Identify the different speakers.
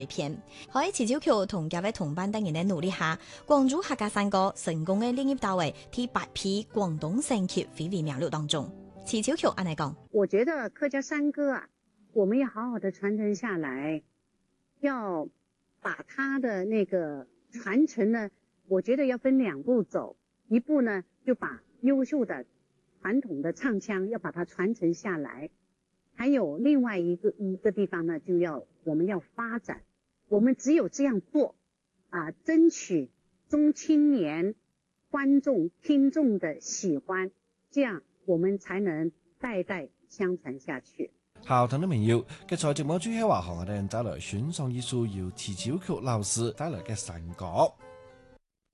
Speaker 1: 片喺池潮橋同各位同班等人嘅努力下，廣州客家山歌成功嘅列入到為第8批廣東省級非遺名錄當中。池潮橋按嚟講，
Speaker 2: 我覺得客家山歌啊，我們要好好的傳承下來，要把它的那個傳承呢，我覺得要分2步走，一步呢就把優秀的傳統的唱腔要把它傳承下來，還有另外一個地方呢，我們要發展。我們只有這樣做啊，爭取中青年觀眾聽眾的喜歡，這樣我們才能代代相傳下去。
Speaker 3: 好，聽到沒有？嘅在節目最後話，我哋帶來選上一首由池潮橋老師帶來嘅山歌。